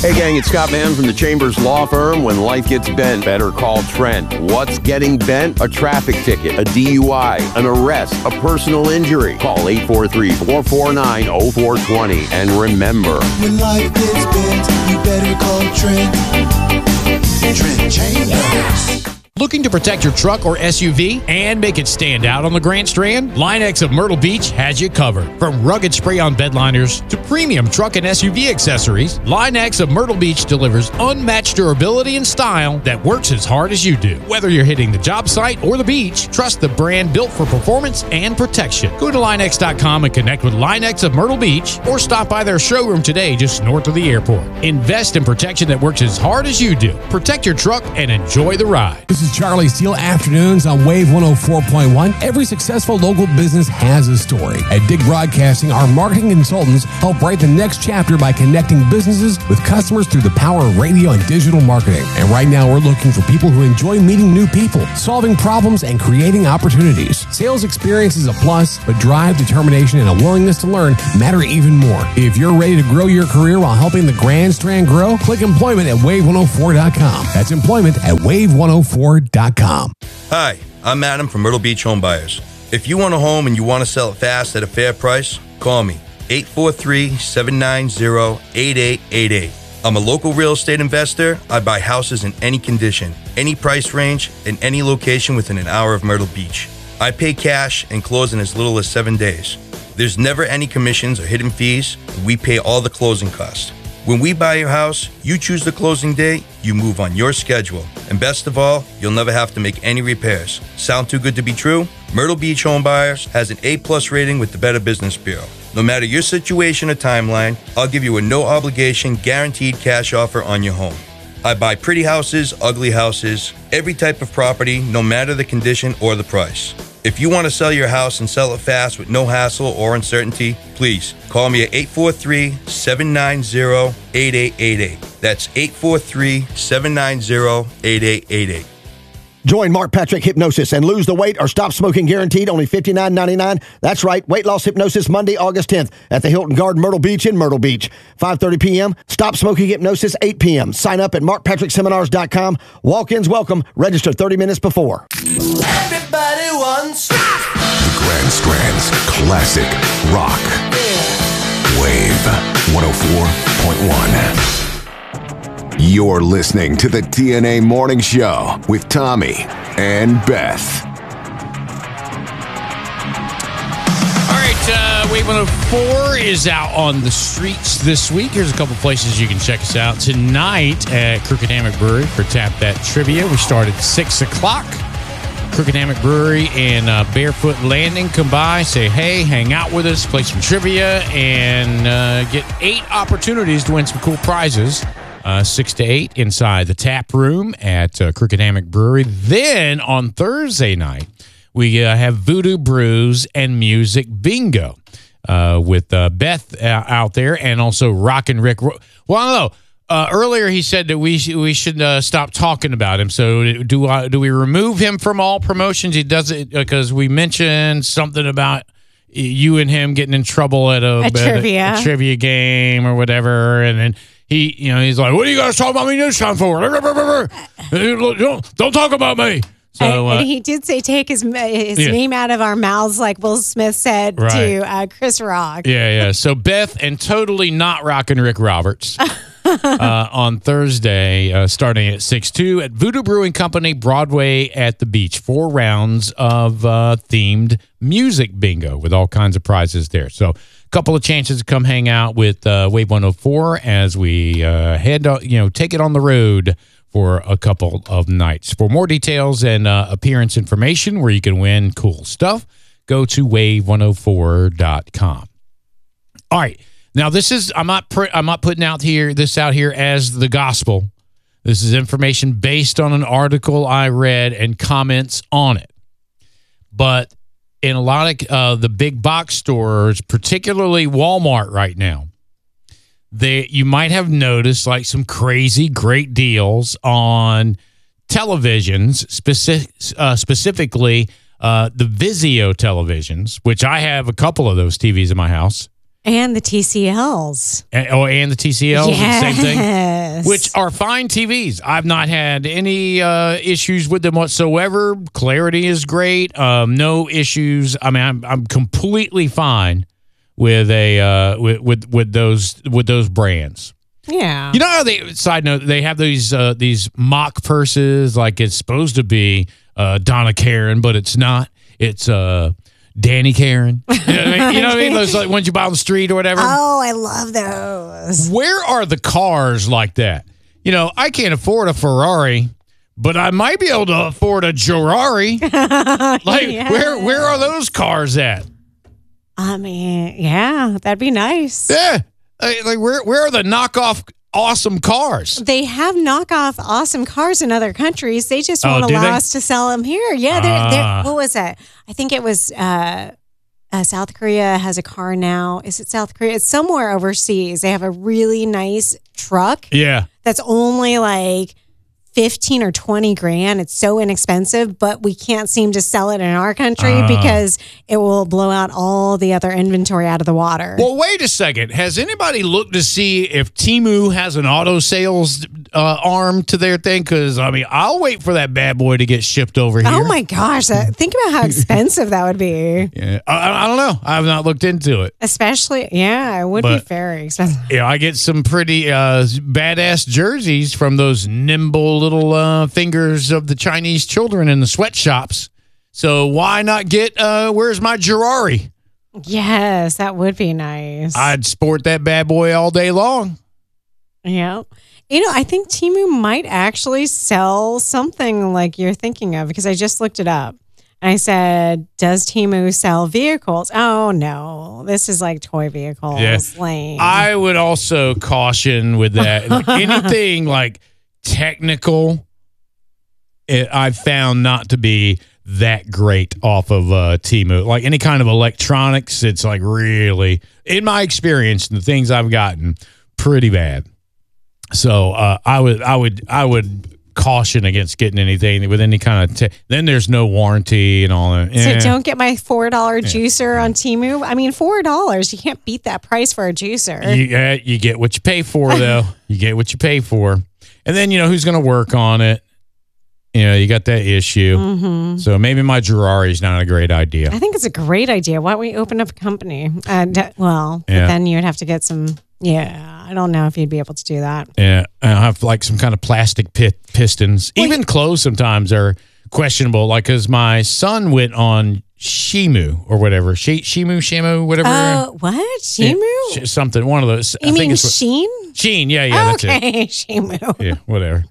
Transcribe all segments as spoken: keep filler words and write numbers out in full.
Hey gang, it's Scott Mann from the Chambers Law Firm. When life gets bent, better call Trent. What's getting bent? A traffic ticket, a D U I, an arrest, a personal injury. Call eight four three, four four nine, zero four two zero. And remember, when life gets bent, you better call Trent. Trent Chambers. Looking to protect your truck or S U V and make it stand out on the Grand Strand? Line-X of Myrtle Beach has you covered. From rugged spray-on bed liners to premium truck and S U V accessories, Line-X of Myrtle Beach delivers unmatched durability and style that works as hard as you do. Whether you're hitting the job site or the beach, trust the brand built for performance and protection. Go to Line X dot com and connect with Line-X of Myrtle Beach or stop by their showroom today just north of the airport. Invest in protection that works as hard as you do. Protect your truck and enjoy the ride. This is Charlie Steele, afternoons on Wave one oh four point one. Every successful local business has a story. At Dig Broadcasting, our marketing consultants help write the next chapter by connecting businesses with customers through the power of radio and digital marketing. And right now, we're looking for people who enjoy meeting new people, solving problems, and creating opportunities. Sales experience is a plus, but drive, determination, and a willingness to learn matter even more. If you're ready to grow your career while helping the Grand Strand grow, click employment at wave one oh four dot com. That's employment at wave one oh four dot com. Hi, I'm Adam from Myrtle Beach Home Buyers. If you want a home and you want to sell it fast at a fair price, call me, eight four three, seven nine zero, eight eight eight eight. I'm a local real estate investor. I buy houses in any condition, any price range, and any location within an hour of Myrtle Beach. I pay cash and close in as little as seven days. There's never any commissions or hidden fees, and we pay all the closing costs. When we buy your house, you choose the closing date, you move on your schedule. And best of all, you'll never have to make any repairs. Sound too good to be true? Myrtle Beach Home Buyers has an A plus rating with the Better Business Bureau. No matter your situation or timeline, I'll give you a no-obligation, guaranteed cash offer on your home. I buy pretty houses, ugly houses, every type of property, no matter the condition or the price. If you want to sell your house and sell it fast with no hassle or uncertainty, please call me at eight four three, seven nine zero, eight eight eight eight. That's eight four three, seven nine zero, eight eight eight eight. Join Mark Patrick Hypnosis and lose the weight or stop smoking guaranteed, only fifty-nine ninety-nine. That's right, weight loss hypnosis Monday, August tenth at the Hilton Garden Myrtle Beach in Myrtle Beach. five thirty p.m. Stop smoking hypnosis, eight p.m. Sign up at mark patrick seminars dot com. Walk-ins welcome. Register thirty minutes before. Everybody wants the Grand Strand's classic rock. Wave one oh four point one. You're listening to the T N A Morning Show with Tommy and Beth. All right, uh, Wave one oh four is out on the streets this week. Here's a couple places you can check us out. Tonight at Crooked Hammock Brewery for Tap That Trivia. We start at six o'clock. Crooked Hammock Brewery and uh, Barefoot Landing come by, say hey, hang out with us, play some trivia, and uh, get eight opportunities to win some cool prizes. Uh, six to eight inside the tap room at uh, Crooked Hammock Brewery. Then on Thursday night, we uh, have Voodoo Brews and Music Bingo uh, with uh, Beth uh, out there, and also Rockin' Rick. Well, I don't know. Uh, earlier he said that we sh- we should uh, stop talking about him. So do I, do we remove him from all promotions? He does it because we mentioned something about you and him getting in trouble at a, a, trivia. a, a trivia game or whatever, and then. He, you know, he's like, "What are you guys talking about me this time for? Don't, don't talk about me." So, and, uh, and he did say, "Take his his yeah. name out of our mouths," like Will Smith said right. to uh, Chris Rock. Yeah, yeah. So Beth and totally not rockin' Rick Roberts uh, on Thursday, uh, starting at six two at Voodoo Brewing Company, Broadway at the Beach. Four rounds of uh, themed music bingo with all kinds of prizes there. So. Couple of chances to come hang out with uh, Wave one oh four as we uh, head, uh, you know, take it on the road for a couple of nights. For more details and uh, appearance information where you can win cool stuff, go to wave one oh four dot com. All right, now this is I'm not pr- I'm not putting out here this out here as the gospel. This is information based on an article I read and comments on it, but. In a lot of uh, the big box stores, particularly Walmart right now, they you might have noticed like some crazy great deals on televisions, specific, uh, specifically uh, the Vizio televisions, which I have a couple of those T Vs in my house. And the T C Ls. And, oh, and the T C Ls, yes. the same thing, which are fine T Vs. I've not had any uh, issues with them whatsoever. Clarity is great. Um, no issues. I mean, I'm I'm completely fine with a uh, with, with with those with those brands. Yeah. You know how they, side note, they have these uh, these mock purses, like it's supposed to be uh, Donna Karan, but it's not. It's uh, Danny Karan. You know what I mean? You know what I mean? Those like ones you buy on the street or whatever. Oh, I love those. Where are the cars like that? You know, I can't afford a Ferrari, but I might be able to afford a Ferrari. Like, Yeah. where where are those cars at? I mean, yeah, that'd be nice. Yeah. Like, like, where where are the knockoff awesome cars? They have knockoff awesome cars in other countries. They just Oh, won't do allow they? us to sell them here. Yeah, they're, Ah. they're, what was that? I think it was uh, uh, South Korea has a car now. Is it South Korea? It's somewhere overseas. They have a really nice truck Yeah. that's only like fifteen or twenty grand. It's so inexpensive, but we can't seem to sell it in our country Ah. because it will blow out all the other inventory out of the water. Well, wait a second. Has anybody looked to see if Temu has an auto sales uh, arm to their thing? Because, I mean, I'll wait for that bad boy to get shipped over here. Oh my gosh. That, think about how expensive that would be. Yeah. I, I don't know. I have not looked into it. Especially, yeah, it would But- be very expensive. Yeah, I get some pretty uh, badass jerseys from those nimble little uh, fingers of the Chinese children in the sweatshops. So why not get, uh, where's my Ferrari? Yes, that would be nice. I'd sport that bad boy all day long. yeah. You know, I think Temu might actually sell something like you're thinking of because I just looked it up. And I said, does Temu sell vehicles? Oh, no. This is like toy vehicles. Yeah. Lame. I would also caution with that. Like anything like technical, it, I've found not to be that great off of uh, Temu. Like any kind of electronics, it's like really, in my experience and the things I've gotten, pretty bad. So uh, I would, I would, I would caution against getting anything with any kind of. Te- then there's no warranty and all that. So Eh. don't get my four dollar juicer on Temu. I mean, four dollars. You can't beat that price for a juicer. You, uh, you get what you pay for, though. You get what you pay for. And then, you know, who's going to work on it? You know, you got that issue. Mm-hmm. So maybe my Ferrari is not a great idea. I think it's a great idea. Why don't we open up a company? And uh, well, Yeah. but then you'd have to get some. Yeah, I don't know if you'd be able to do that. Yeah, I'll have like some kind of plastic pit pistons. Even clothes sometimes are questionable. Like, because my son went on Shimu or whatever. She, Shimu, Shimu, whatever. Uh, what? Shimu? Yeah, sh- something, one of those. You mean Sheen? Sheen, yeah, yeah, that's it. Okay, Shimu. Yeah, whatever.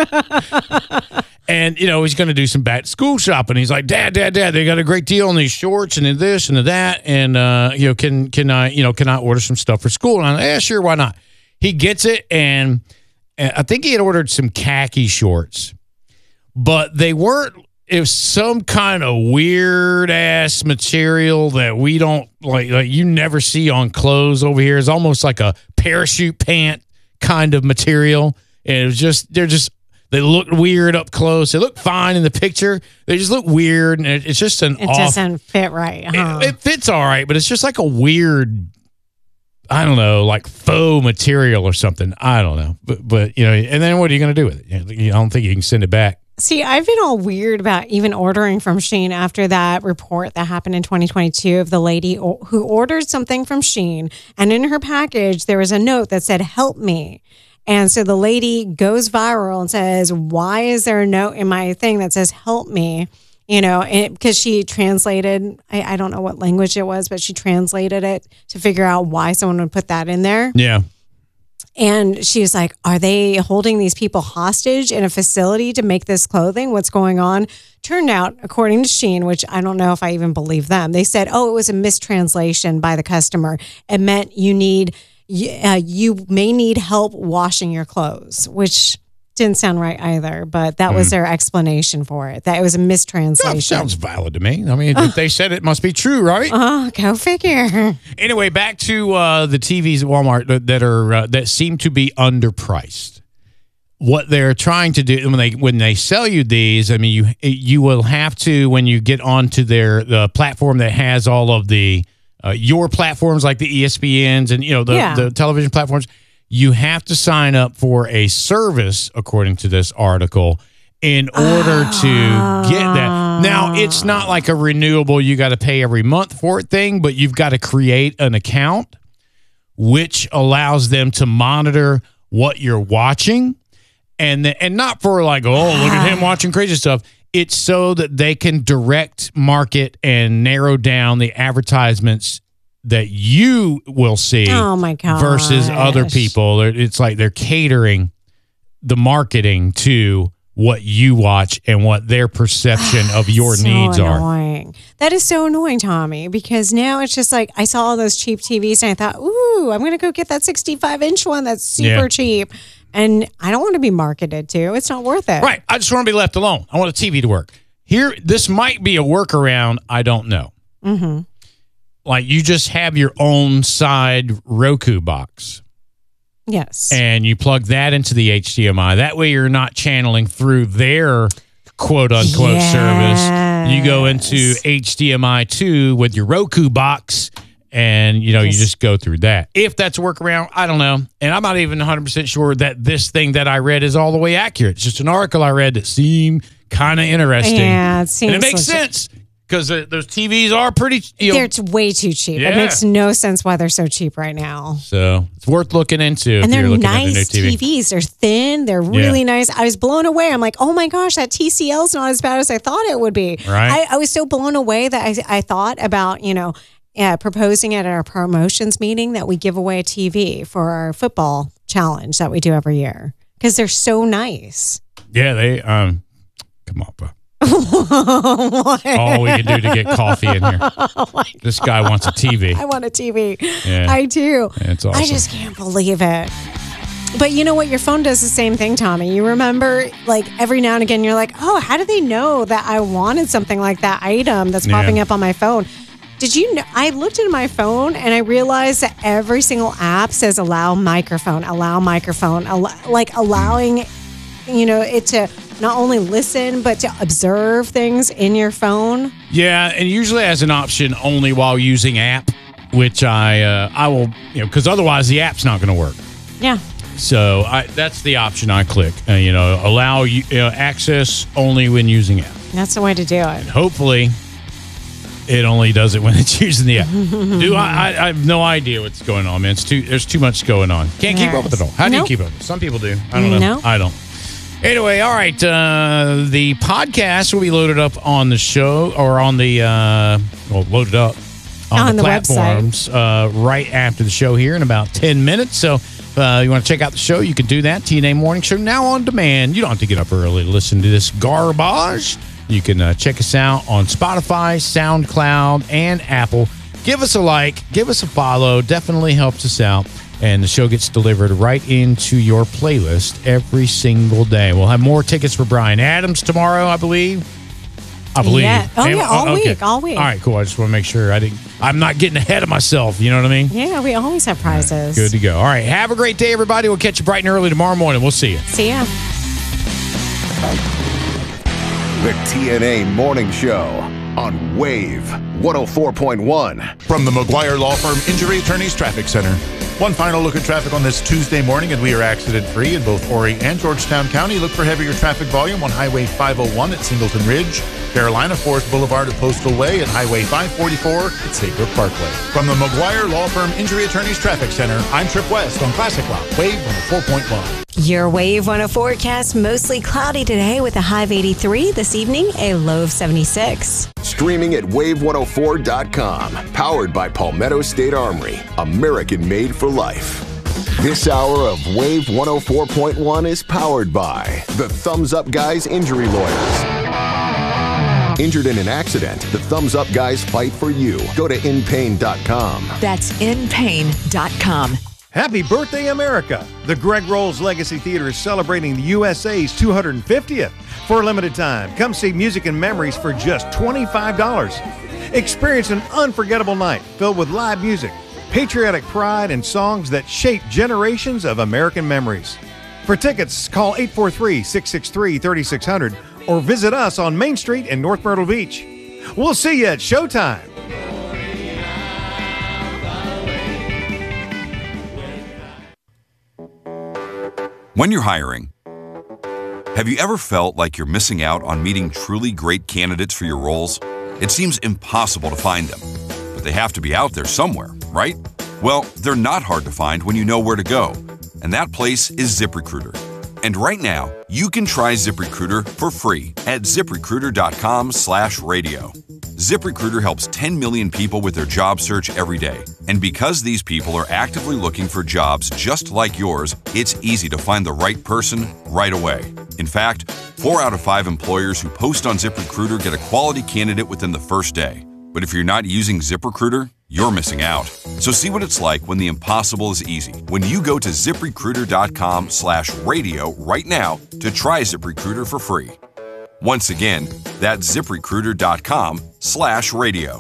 And, you know, he's going to do some back to school shopping. He's like, Dad, Dad, Dad, they got a great deal on these shorts and in this and in that. And, uh, you know, can can I, you know, can I order some stuff for school? And I'm like, yeah, sure, why not? He gets it, and, and I think he had ordered some khaki shorts, but they weren't, it was some kind of weird ass material that we don't, like, like you never see on clothes over here. It's almost like a parachute pant kind of material. And it was just, they're just, they look weird up close. They look fine in the picture. They just look weird, and it, it's just an It off. doesn't fit right, huh? It, it fits all right, but it's just like a weird, I don't know, like faux material or something. I don't know, but but you know, and then what are you going to do with it? You know, I don't think you can send it back. See, I've been all weird about even ordering from Shein after that report that happened in twenty twenty-two of the lady o- who ordered something from Shein, and in her package there was a note that said "Help me." And so the lady goes viral and says, why is there a note in my thing that says, help me? You know, because she translated, I, I don't know what language it was, but she translated it to figure out why someone would put that in there. Yeah. And she was like, are they holding these people hostage in a facility to make this clothing? What's going on? Turned out, according to Shein, which I don't know if I even believe them, they said, oh, it was a mistranslation by the customer. It meant you need... Uh, you may need help washing your clothes, which didn't sound right either, but that was their explanation for it, that it was a mistranslation. That sounds valid to me. I mean, if they said it, must be true, right? Oh, go figure. Anyway, back to uh, the T Vs at Walmart that, that are uh, that seem to be underpriced. What they're trying to do when they when they sell you these, I mean, you you will have to, when you get onto their the platform that has all of the uh, your platforms like the E S P Ns and, you know, the, Yeah. the television platforms, you have to sign up for a service, according to this article, in order to get that. Now, it's not like a renewable, you got to pay every month for it thing, but you've got to create an account, which allows them to monitor what you're watching. And the, and not for like, oh, look at him watching crazy stuff. It's so that they can direct market and narrow down the advertisements that you will see Oh, my gosh. versus other people. It's like they're catering the marketing to what you watch and what their perception of your so needs are. annoying. That is so annoying, Tommy, because now it's just like I saw all those cheap T Vs and I thought, ooh, I'm going to go get that sixty-five inch one that's super Yeah. cheap. And I don't want to be marketed to. It's not worth it. Right. I just want to be left alone. I want a T V to work. Here, this might be a workaround. I don't know. Mm-hmm. Like you just have your own side Roku box. Yes. And you plug that into the H D M I. That way you're not channeling through their quote unquote Yes. service. You go into H D M I two with your Roku box and, you know, Yes. you just go through that. If that's a workaround, I don't know. And I'm not even one hundred percent sure that this thing that I read is all the way accurate. It's just an article I read that seemed kind of interesting. Yeah, it seems and it makes legit. sense because uh, those T Vs are pretty, you know, They're t- way too cheap. Yeah. It makes no sense why they're so cheap right now. so it's worth looking into if And they're you're looking at the new nice T V. T Vs. They're thin. They're really nice. I was blown away. I'm like, oh my gosh, that T C L is not as bad as I thought it would be. Right. I, I was so blown away that I, I thought about, you know, uh, proposing at our promotions meeting that we give away a T V for our football challenge that we do every year because they're so nice. Yeah, they um come on, bro. All we can do to get coffee in here. This guy wants a T V. I want a T V. Yeah. I do. It's awesome. I just can't believe it. But you know what? Your phone does the same thing, Tommy. You remember, like, every now and again, you're like, oh, how did they know that I wanted something like that item that's Yeah. popping up on my phone? Did you know? I looked at my phone and I realized that every single app says allow microphone, allow microphone, al- like allowing, you know, it to not only listen, but to observe things in your phone. Yeah, and usually has an option only while using app, which I uh, I will, you know, because otherwise the app's not going to work. Yeah. So I, that's the option I click. Uh, you know, allow you, you know, access only when using app. That's the way to do it. Hopefully, it only does it when it's using the app. Do I, I? I have no idea what's going on, man. It's too. There's too much going on. Can't keep up with it all. How do Nope. you keep up? Some people do. I don't know. No. I don't. Anyway, all right. Uh, the podcast will be loaded up on the show or on the uh, well, loaded up on, On the, the website. platforms uh, right after the show here in about ten minutes. So. Uh, you want to check out the show, you can do that. T N A Morning Show now on demand. You don't have to get up early to listen to this garbage. You can uh, check us out on Spotify, SoundCloud, and Apple. Give us a like, give us a follow. Definitely helps us out. And the show gets delivered right into your playlist every single day. We'll have more tickets for Brian Adams tomorrow, I believe. I believe. Yeah. Oh, Maybe- yeah, all okay. week, all week. All right, cool. I just want to make sure I didn't. I'm not getting ahead of myself. You know what I mean? Yeah, we always have prizes. Good to go. All right. Have a great day, everybody. We'll catch you bright and early tomorrow morning. We'll see you. See ya. The T N A Morning Show on Wave one oh four point one. From the McGuire Law Firm Injury Attorneys Traffic Center. One final look at traffic on this Tuesday morning, and we are accident-free in both Horry and Georgetown County. Look for heavier traffic volume on Highway five oh one at Singleton Ridge, Carolina Forest Boulevard at Postal Way, and Highway five forty-four at Saybrook Parkway. From the McGuire Law Firm Injury Attorneys Traffic Center, I'm Trip West on Classic Rock, Wave one oh four point one. Your Wave one oh forecast, mostly cloudy today with a high of eighty-three. This evening, a low of seventy-six. Streaming at wave one oh four dot com. Powered by Palmetto State Armory. American made for life. This hour of Wave one oh four point one is powered by the Thumbs Up Guys Injury Lawyers. Injured in an accident, the Thumbs Up Guys fight for you. Go to in pain dot com. That's in pain dot com. Happy birthday, America! The Greg Rolls Legacy Theater is celebrating the U S A's two hundred fiftieth. For a limited time, come see Music and Memories for just twenty-five dollars. Experience an unforgettable night filled with live music, patriotic pride, and songs that shape generations of American memories. For tickets, call eight four three, six six three, three six zero zero or visit us on Main Street in North Myrtle Beach. We'll see you at Showtime. When you're hiring, have you ever felt like you're missing out on meeting truly great candidates for your roles? It seems impossible to find them, but they have to be out there somewhere, right? Well, they're not hard to find when you know where to go, and that place is ZipRecruiter. And right now, you can try ZipRecruiter for free at ZipRecruiter.com slash radio. ZipRecruiter helps ten million people with their job search every day. And because these people are actively looking for jobs just like yours, it's easy to find the right person right away. In fact, four out of five employers who post on ZipRecruiter get a quality candidate within the first day. But if you're not using ZipRecruiter, you're missing out. So see what it's like when the impossible is easy. When you go to ZipRecruiter.com slash radio right now to try ZipRecruiter for free. Once again, that's ZipRecruiter.com slash radio.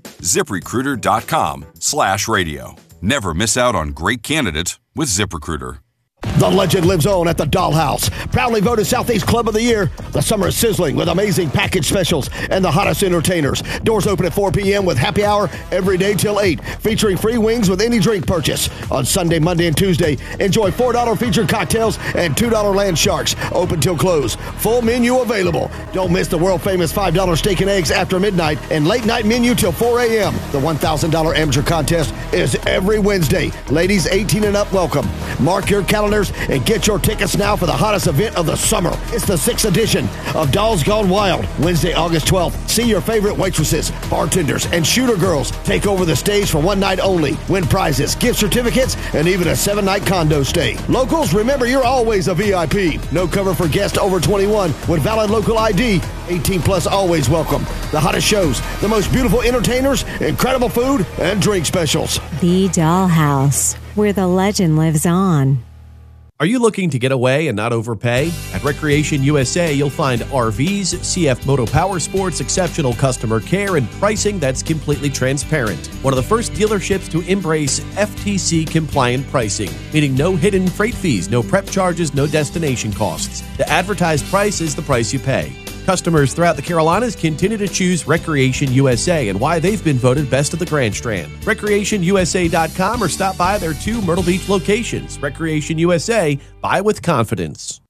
ZipRecruiter.com slash radio. Never miss out on great candidates with ZipRecruiter. The legend lives on at the Dollhouse. Proudly voted Southeast Club of the Year. The summer is sizzling with amazing package specials and the hottest entertainers. Doors open at four p.m. with happy hour every day till eight, featuring free wings with any drink purchase. On Sunday, Monday, and Tuesday, enjoy four dollars featured cocktails and two dollars land sharks. Open till close. Full menu available. Don't miss the world-famous five dollars steak and eggs after midnight and late-night menu till four a.m. The one thousand dollars amateur contest is every Wednesday. Ladies eighteen and up welcome. Mark your calendar and get your tickets now for the hottest event of the summer. It's the sixth edition of Dolls Gone Wild, Wednesday, August twelfth. See your favorite waitresses, bartenders, and shooter girls take over the stage for one night only. Win prizes, gift certificates, and even a seven-night condo stay. Locals, remember you're always a V I P. No cover for guests over twenty-one with valid local I D. eighteen plus always welcome. The hottest shows, the most beautiful entertainers, incredible food, and drink specials. The Dollhouse, where the legend lives on. Are you looking to get away and not overpay? At Recreation U S A, you'll find R Vs, C F Moto Power Sports, exceptional customer care, and pricing that's completely transparent. One of the first dealerships to embrace F T C-compliant pricing, meaning no hidden freight fees, no prep charges, no destination costs. The advertised price is the price you pay. Customers throughout the Carolinas continue to choose Recreation U S A and why they've been voted best of the Grand Strand. recreation U S A dot com or stop by their two Myrtle Beach locations. Recreation U S A, buy with confidence.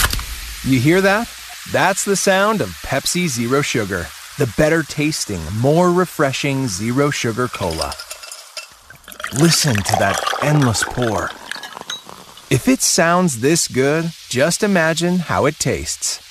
You hear that? That's the sound of Pepsi Zero Sugar. The better tasting, more refreshing Zero Sugar Cola. Listen to that endless pour. If it sounds this good, just imagine how it tastes.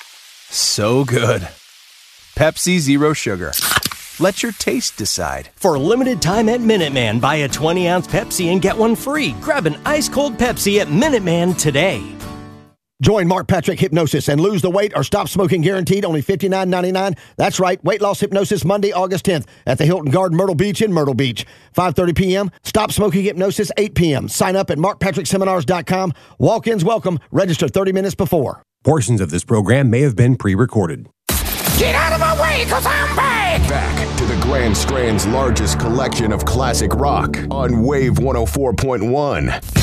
So good. Pepsi Zero Sugar. Let your taste decide. For a limited time at Minute Man, buy a twenty ounce Pepsi and get one free. Grab an ice-cold Pepsi at Minute Man today. Join Mark Patrick Hypnosis and lose the weight or stop smoking guaranteed, only fifty-nine ninety-nine. That's right, weight loss hypnosis Monday, August tenth at the Hilton Garden Myrtle Beach in Myrtle Beach. five thirty p.m. Stop smoking hypnosis, eight p.m. Sign up at mark patrick seminars dot com. Walk-ins welcome. Register thirty minutes before. Portions of this program may have been pre-recorded. Get out of my way, because I'm back! Back to the Grand Strand's largest collection of classic rock on Wave one oh four point one.